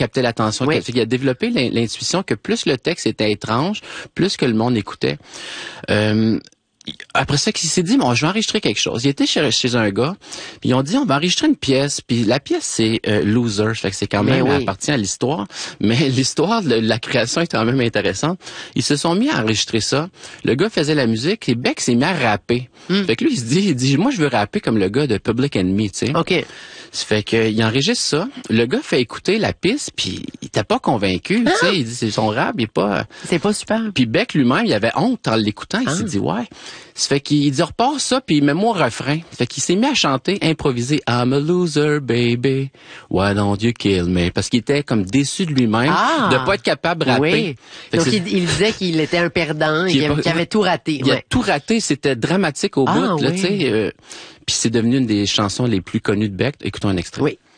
capter l'attention. Oui. Il a développé l'intuition que plus le texte était étrange, plus que le monde écoutait. Après ça, il s'est dit, bon, je vais enregistrer quelque chose. Il était chez un gars, puis ils ont dit, on va enregistrer une pièce. Puis la pièce, c'est Loser. Fait que c'est quand même, elle appartient à l'histoire. Mais l'histoire de la création est quand même intéressante. Ils se sont mis à enregistrer ça. Le gars faisait la musique, et Beck s'est mis à rapper. Fait que lui, il dit, moi, je veux rapper comme le gars de Public Enemy, tu sais. OK. Ça fait qu'il enregistre ça. Le gars fait écouter la piste, puis il était pas convaincu, tu sais. Il dit, c'est son rap, il est pas... C'est pas super. Puis Beck lui-même, il avait honte en l'écoutant. Il s'est dit, ouais. Ça fait qu'il dit, repars ça, puis mets-moi au refrain. Fait qu'il s'est mis à chanter, improviser, I'm a loser, baby. Why don't you kill me? Parce qu'il était comme déçu de lui-même de pas être capable de rapper. Oui. Donc, il disait qu'il était un perdant, qu'il avait tout raté. Il a tout raté. C'était dramatique au bout, là, tu sais. Puis c'est devenu une des chansons les plus connues de Beck. Écoutons un extrait. Oui.